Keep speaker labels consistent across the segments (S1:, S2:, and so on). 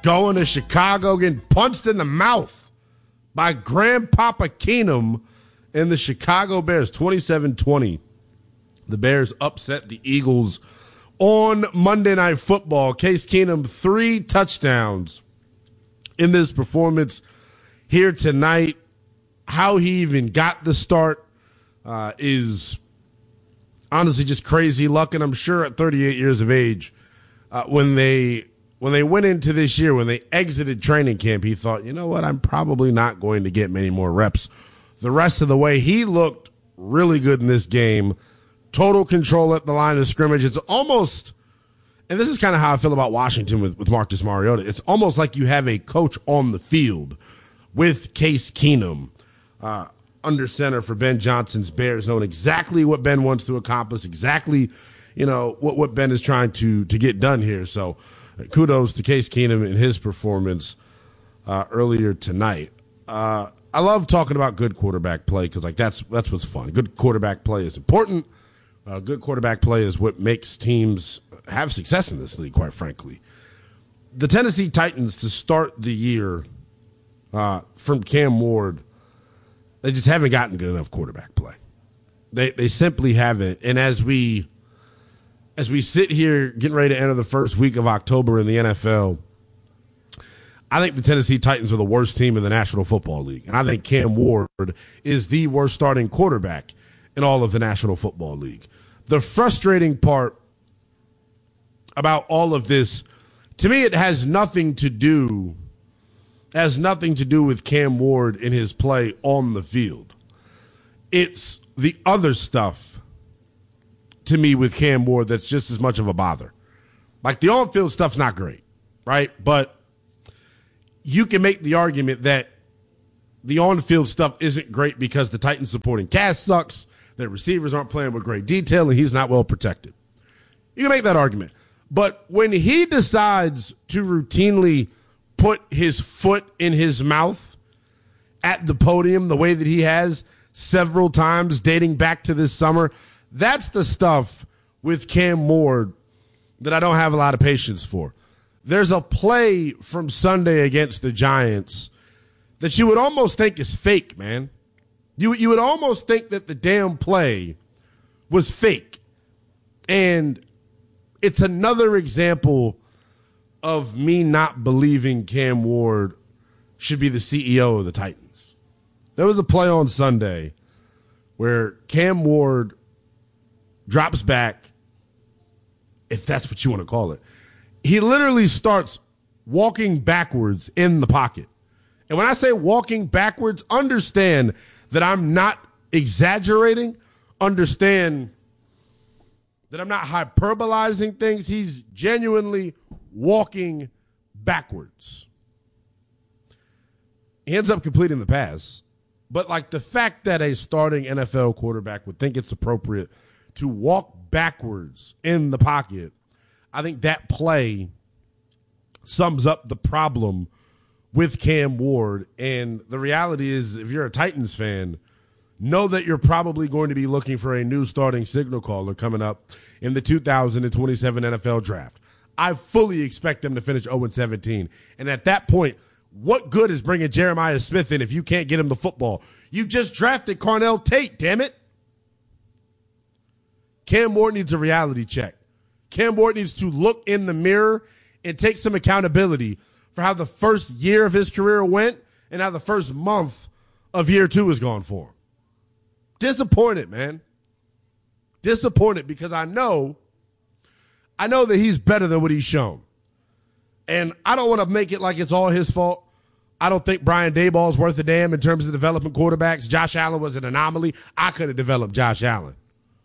S1: going to Chicago, getting punched in the mouth by Grandpapa Keenum and the Chicago Bears, 27-20. The Bears upset the Eagles on Monday Night Football. Case Keenum, 3 touchdowns in this performance here tonight. How he even got the start is honestly just crazy luck. And I'm sure at 38 years of age, when they went into this year, when they exited training camp, he thought, you know what, I'm probably not going to get many more reps the rest of the way. He looked really good in this game. Total control at the line of scrimmage. It's almost, and this is kind of how I feel about Washington with Marcus Mariota, it's almost like you have a coach on the field with Case Keenum under center for Ben Johnson's Bears, knowing exactly what Ben wants to accomplish, exactly, what Ben is trying to get done here. So kudos to Case Keenum and his performance earlier tonight. I love talking about good quarterback play because that's what's fun. Good quarterback play is important. Good quarterback play is what makes teams have success in this league, quite frankly. The Tennessee Titans, to start the year from Cam Ward, they just haven't gotten good enough quarterback play. They simply haven't. And as we sit here getting ready to enter the first week of October in the NFL, I think the Tennessee Titans are the worst team in the National Football League. And I think Cam Ward is the worst starting quarterback in all of the National Football League. The frustrating part about all of this, to me, it has nothing to do with Cam Ward and his play on the field. It's the other stuff, to me, with Cam Ward that's just as much of a bother. Like, the on-field stuff's not great, right? But you can make the argument that the on-field stuff isn't great because the Titans supporting cast sucks, their receivers aren't playing with great detail, and he's not well protected. You can make that argument. But when he decides to routinely put his foot in his mouth at the podium the way that he has several times dating back to this summer, that's the stuff with Cam Ward that I don't have a lot of patience for. There's a play from Sunday against the Giants that you would almost think is fake, man. You would almost think that the damn play was fake. And it's another example of me not believing Cam Ward should be the CEO of the Titans. There was a play on Sunday where Cam Ward drops back, if that's what you want to call it. He literally starts walking backwards in the pocket. And when I say walking backwards, understand that I'm not exaggerating. Understand that I'm not hyperbolizing things. He's genuinely walking backwards. He ends up completing the pass. But like the fact that a starting NFL quarterback would think it's appropriate to walk backwards in the pocket, I think that play sums up the problem with Cam Ward. And the reality is, if you're a Titans fan, know that you're probably going to be looking for a new starting signal caller coming up in the 2027 NFL Draft. I fully expect them to finish 0-17. And at that point, what good is bringing Jeremiah Smith in if you can't get him the football? You just drafted Carnell Tate, damn it. Cam Ward needs a reality check. Cam Ward needs to look in the mirror and take some accountability for how the first year of his career went and how the first month of year 2 is gone for him. Disappointed, man. Disappointed because I know that he's better than what he's shown. And I don't want to make it like it's all his fault. I don't think Brian Daboll's worth a damn in terms of developing quarterbacks. Josh Allen was an anomaly. I could have developed Josh Allen.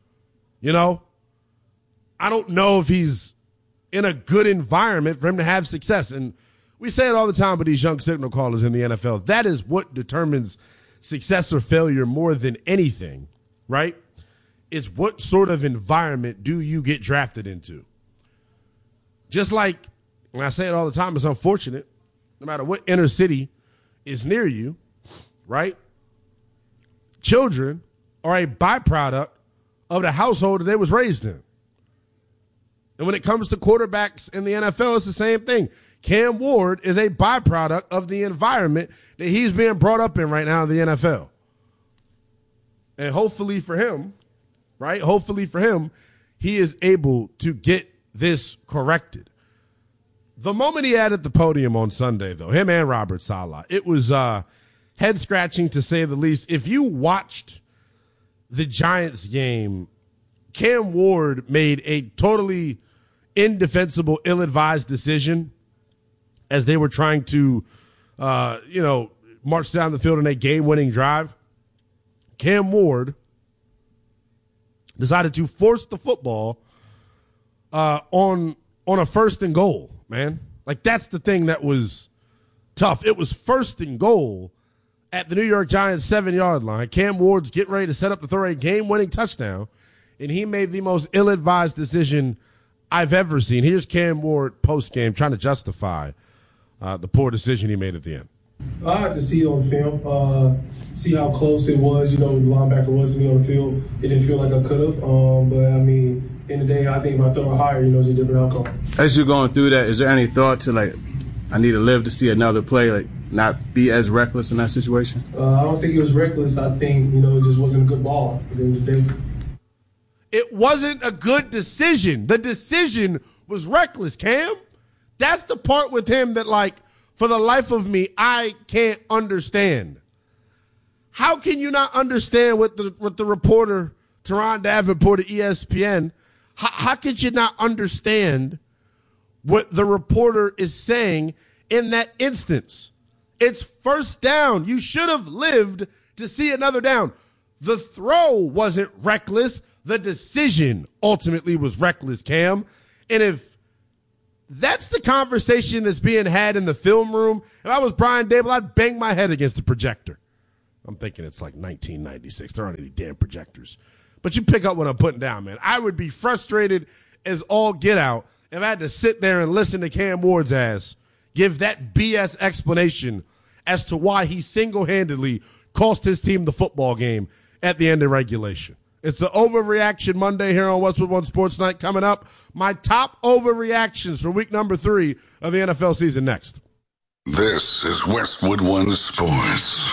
S1: I don't know if he's in a good environment for him to have success. And we say it all the time with these young signal callers in the NFL. That is what determines success or failure more than anything, right? It's what sort of environment do you get drafted into? Just like, and I say it all the time, it's unfortunate, no matter what inner city is near you, right? Children are a byproduct of the household that they was raised in. And when it comes to quarterbacks in the NFL, it's the same thing. Cam Ward is a byproduct of the environment that he's being brought up in right now in the NFL. And hopefully for him, right? Hopefully for him, he is able to get this corrected. The moment he added the podium on Sunday, though, him and Robert Saleh, it was head-scratching to say the least. If you watched the Giants game, Cam Ward made a totally indefensible, ill-advised decision as they were trying to, march down the field in a game-winning drive. Cam Ward decided to force the football on a first and goal, man. Like, that's the thing that was tough. It was first and goal at the New York Giants 7-yard line. Cam Ward's getting ready to set up to throw a game-winning touchdown, and he made the most ill-advised decision I've ever seen. Here's Cam Ward post-game trying to justify the poor decision he made at the end.
S2: I had to see it on film, see how close it was. The linebacker was to me on the field. It didn't feel like I could have. But, I mean, in the day, I think if I throw it higher, it's a different outcome.
S3: As you're going through that, is there any thought to, I need to live to see another play, not be as reckless in that situation?
S2: I don't think it was reckless. I think, it just wasn't a good ball at the end of the day.
S1: It wasn't a good decision. The decision was reckless, Cam. That's the part with him that, for the life of me, I can't understand. How can you not understand what the reporter, Teron Davenport of ESPN, how could you not understand what the reporter is saying in that instance? It's first down. You should have lived to see another down. The throw wasn't reckless. The decision ultimately was reckless, Cam. And if that's the conversation that's being had in the film room, if I was Brian Dable, I'd bang my head against the projector. I'm thinking it's 1996. There aren't any damn projectors. But you pick up what I'm putting down, man. I would be frustrated as all get out if I had to sit there and listen to Cam Ward's ass give that BS explanation as to why he single-handedly cost his team the football game at the end of regulation. It's the Overreaction Monday here on Westwood One Sports Night. Coming up, my top overreactions for week number 3 of the NFL season next.
S4: This is Westwood One Sports.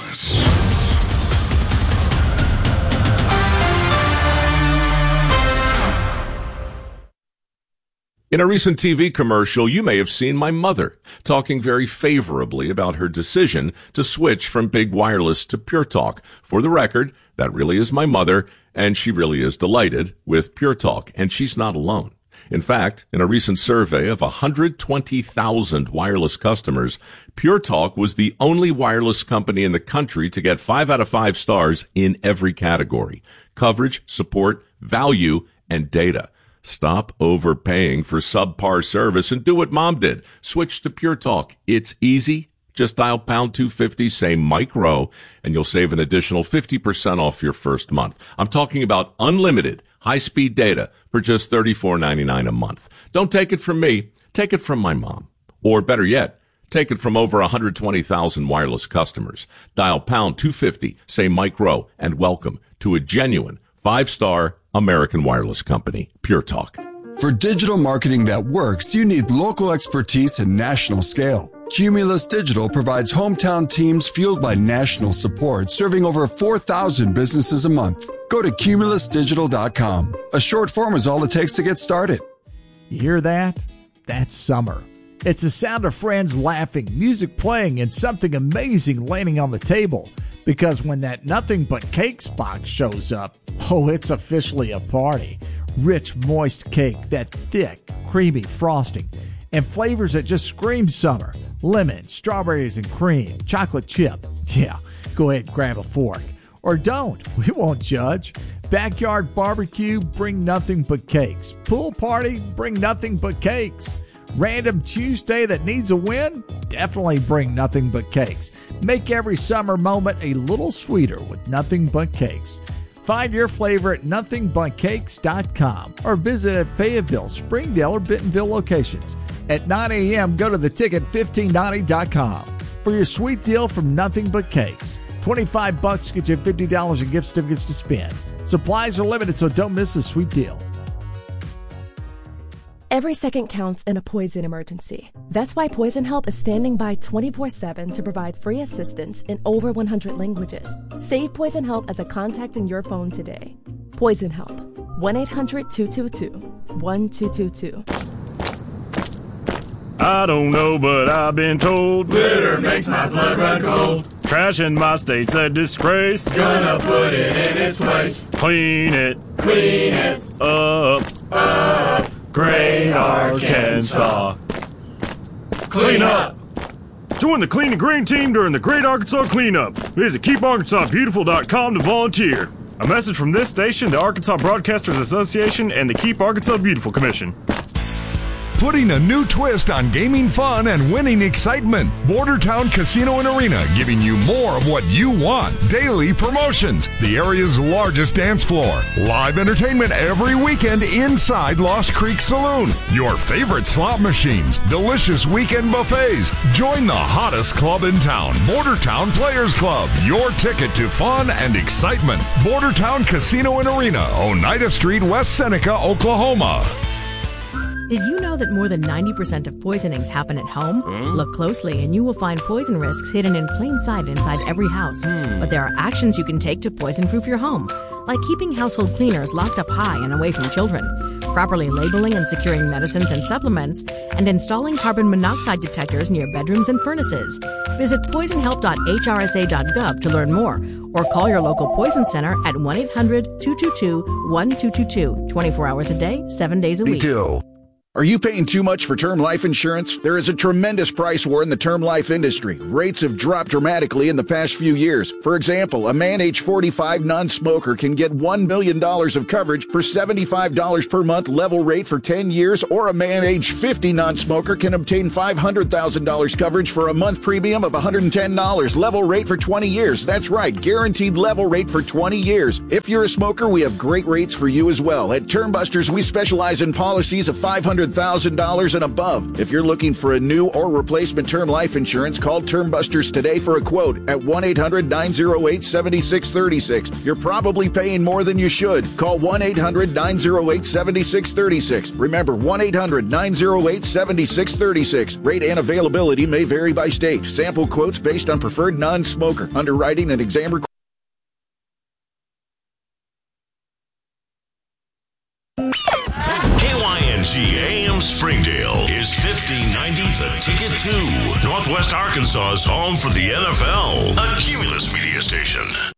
S5: In a recent TV commercial, you may have seen my mother talking very favorably about her decision to switch from big wireless to Pure Talk. For the record, that really is my mother, and she really is delighted with Pure Talk, and she's not alone. In fact, in a recent survey of 120,000 wireless customers, Pure Talk was the only wireless company in the country to get 5 out of 5 stars in every category: coverage, support, value, and data. Stop overpaying for subpar service and do what Mom did. Switch to Pure Talk. It's easy. Just dial pound 250, say Mike Rowe, and you'll save an additional 50% off your first month. I'm talking about unlimited high-speed data for just $34.99 a month. Don't take it from me. Take it from my mom. Or better yet, take it from over 120,000 wireless customers. Dial pound 250, say Mike Rowe, and welcome to a genuine 5-star American wireless company, Pure Talk.
S6: For digital marketing that works, you need local expertise and national scale. Cumulus Digital provides hometown teams fueled by national support, serving over 4,000 businesses a month. Go to cumulusdigital.com. A short form is all it takes to get started.
S7: You hear that? That's summer. It's the sound of friends laughing, music playing, and something amazing landing on the table. Because when that Nothing But Cakes box shows up, it's officially a party. Rich, moist cake, that thick, creamy frosting, and flavors that just scream summer. Lemon, strawberries and cream, chocolate chip. Yeah, go ahead and grab a fork. Or don't, we won't judge. Backyard barbecue, bring Nothing But Cakes. Pool party, bring Nothing But Cakes. Random Tuesday that needs a win? Definitely bring Nothing But Cakes. Make every summer moment a little sweeter with Nothing But Cakes. Find your flavor at nothingbutcakes.com or visit at Fayetteville, Springdale, or Bentonville locations. At 9 a.m., go to theticket1590.com for your sweet deal from Nothing But Cakes. $25 gets you $50 in gift certificates to spend. Supplies are limited, so don't miss a sweet deal.
S8: Every second counts in a poison emergency. That's why Poison Help is standing by 24/7 to provide free assistance in over 100 languages. Save Poison Help as a contact in your phone today. Poison Help. 1-800-222-1222.
S9: I don't know, but I've been told
S10: glitter makes my blood run cold.
S9: Trash in my state's a disgrace.
S10: Gonna put it in its place.
S9: Clean it up.
S10: Great Arkansas.
S9: Clean up. Join the Clean and Green team during the Great Arkansas Cleanup. Visit KeepArkansasBeautiful.com to volunteer. A message from this station, the Arkansas Broadcasters Association, and the Keep Arkansas Beautiful Commission.
S11: Putting a new twist on gaming fun and winning excitement. Bordertown Casino and Arena, giving you more of what you want. Daily promotions, the area's largest dance floor. Live entertainment every weekend inside Lost Creek Saloon. Your favorite slot machines, delicious weekend buffets. Join the hottest club in town, Bordertown Players Club. Your ticket to fun and excitement. Bordertown Casino and Arena, Oneida Street, West Seneca, Oklahoma.
S12: Did you know that more than 90% of poisonings happen at home? Look closely and you will find poison risks hidden in plain sight inside every house. But there are actions you can take to poison-proof your home, like keeping household cleaners locked up high and away from children, properly labeling and securing medicines and supplements, and installing carbon monoxide detectors near bedrooms and furnaces. Visit poisonhelp.hrsa.gov to learn more, or call your local poison center at 1-800-222-1222, 24 hours a day, 7 days a week.
S13: Are you paying too much for term life insurance? There is a tremendous price war in the term life industry. Rates have dropped dramatically in the past few years. For example, a man age 45 non-smoker can get $1 million of coverage for $75 per month level rate for 10 years, or a man age 50 non-smoker can obtain $500,000 coverage for a month premium of $110 level rate for 20 years. That's right, guaranteed level rate for 20 years. If you're a smoker, we have great rates for you as well. At Term Busters, we specialize in policies of $500,000 and above. If you're looking for a new or replacement term life insurance, call Term Busters today for a quote at 1-800-908-7636. You're probably paying more than you should. Call 1-800-908-7636. Remember, 1-800-908-7636. Rate and availability may vary by state. Sample quotes based on preferred non-smoker. Underwriting and exam requirements.
S14: AM Springdale is 1590 The Ticket 2, Northwest Arkansas's home for the NFL, a Cumulus media station.